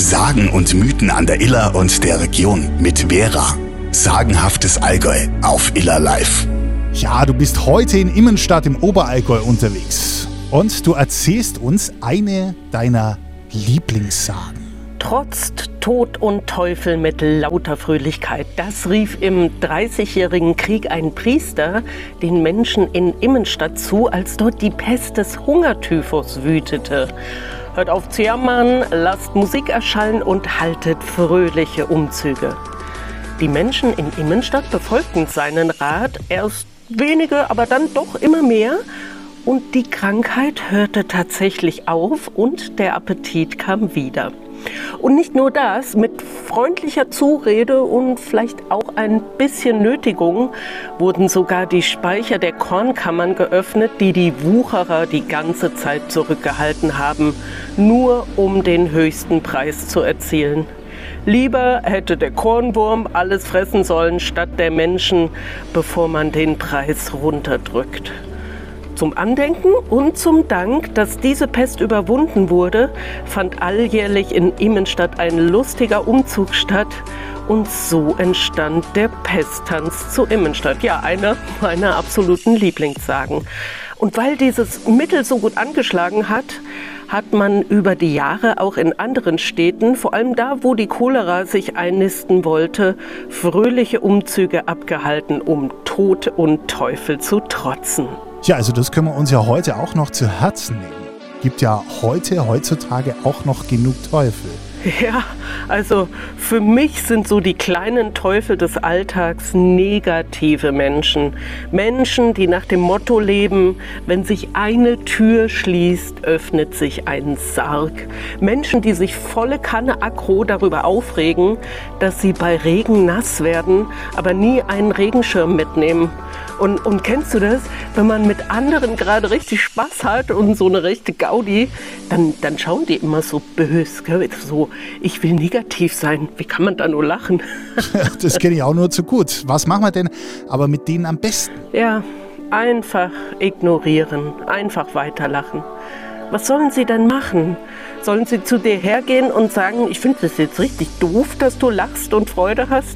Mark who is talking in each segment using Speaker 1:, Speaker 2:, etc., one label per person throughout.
Speaker 1: Sagen und Mythen an der Iller und der Region mit Vera. Sagenhaftes Allgäu auf Iller Live.
Speaker 2: Ja, du bist heute in Immenstadt im Oberallgäu unterwegs und du erzählst uns eine deiner Lieblingssagen.
Speaker 3: Trotzt Tod und Teufel mit lauter Fröhlichkeit. Das rief im 30-jährigen Krieg ein Priester den Menschen in Immenstadt zu, als dort die Pest des Hungertyphus wütete. Hört auf zu jammern, lasst Musik erschallen und haltet fröhliche Umzüge. Die Menschen in Immenstadt befolgten seinen Rat, erst wenige, aber dann doch immer mehr. Und die Krankheit hörte tatsächlich auf und der Appetit kam wieder. Und nicht nur das, mit freundlicher Zurede und vielleicht auch ein bisschen Nötigung wurden sogar die Speicher der Kornkammern geöffnet, die die Wucherer die ganze Zeit zurückgehalten haben, nur um den höchsten Preis zu erzielen. Lieber hätte der Kornwurm alles fressen sollen statt der Menschen, bevor man den Preis runterdrückt. Zum Andenken und zum Dank, dass diese Pest überwunden wurde, fand alljährlich in Immenstadt ein lustiger Umzug statt. Und so entstand der Pesttanz zu Immenstadt. Ja, einer meiner absoluten Lieblingssagen. Und weil dieses Mittel so gut angeschlagen hat, hat man über die Jahre auch in anderen Städten, vor allem da, wo die Cholera sich einnisten wollte, fröhliche Umzüge abgehalten, um Tod und Teufel zu trotzen.
Speaker 2: Ja, also das können wir uns ja heute auch noch zu Herzen nehmen. Gibt ja heutzutage auch noch genug Teufel.
Speaker 3: Ja, also für mich sind so die kleinen Teufel des Alltags negative Menschen. Menschen, die nach dem Motto leben, wenn sich eine Tür schließt, öffnet sich ein Sarg. Menschen, die sich volle Kanne aggro darüber aufregen, dass sie bei Regen nass werden, aber nie einen Regenschirm mitnehmen. Und kennst du das, wenn man mit anderen gerade richtig Spaß hat und so eine rechte Gaudi, dann schauen die immer so böse, gell? So, ich will negativ sein. Wie kann man da nur lachen?
Speaker 2: Das kenne ich auch nur zu gut. Was machen wir denn aber mit denen am besten?
Speaker 3: Ja, einfach ignorieren, einfach weiterlachen. Was sollen sie denn machen? Sollen sie zu dir hergehen und sagen, ich finde das jetzt richtig doof, dass du lachst und Freude hast?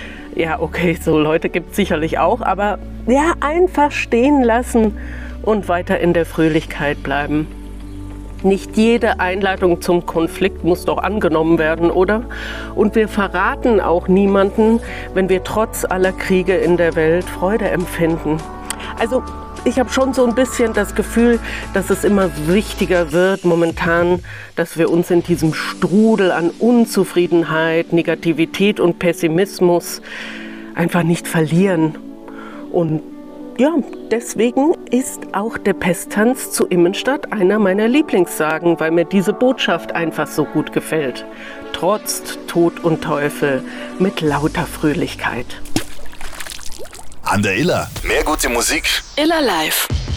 Speaker 3: Ja, okay, so Leute gibt es sicherlich auch, aber ja, einfach stehen lassen und weiter in der Fröhlichkeit bleiben. Nicht jede Einladung zum Konflikt muss doch angenommen werden, oder? Und wir verraten auch niemanden, wenn wir trotz aller Kriege in der Welt Freude empfinden. Also ich habe schon so ein bisschen das Gefühl, dass es immer wichtiger wird momentan, dass wir uns in diesem Strudel an Unzufriedenheit, Negativität und Pessimismus einfach nicht verlieren. Und ja, deswegen ist auch der Pesttanz zu Immenstadt einer meiner Lieblingssagen, weil mir diese Botschaft einfach so gut gefällt. Trotzt Tod und Teufel mit lauter Fröhlichkeit.
Speaker 1: An der Iller. Mehr gute Musik.
Speaker 4: Iller Live.